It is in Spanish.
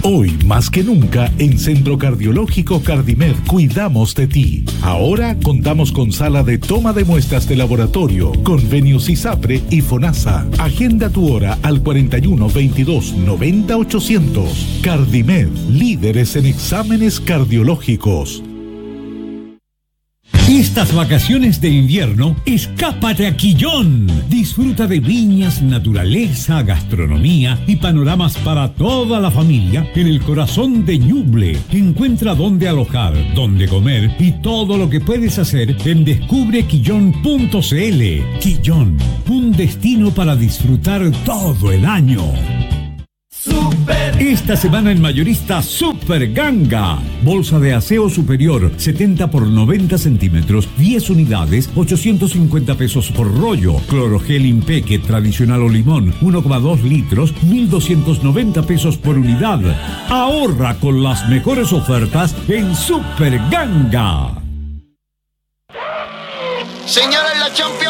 Hoy, más que nunca, en Centro Cardiológico Cardimed cuidamos de ti. Ahora contamos con sala de toma de muestras de laboratorio, convenios ISAPRE y FONASA. Agenda tu hora al 41 22 90 800. Cardimed, líderes en exámenes cardiológicos. Estas vacaciones de invierno, escápate a Quillón. Disfruta de viñas, naturaleza, gastronomía y panoramas para toda la familia en el corazón de Ñuble. Encuentra dónde alojar, dónde comer y todo lo que puedes hacer en descubrequillón.cl. Quillón, un destino para disfrutar todo el año. Esta semana en Mayorista Super Ganga. Bolsa de aseo superior 70 por 90 centímetros, 10 unidades, 850 pesos por rollo. Clorogel Impeque tradicional o limón, 1,2 litros, 1,290 pesos por unidad. Ahorra con las mejores ofertas en Super Ganga. Señora, la Champions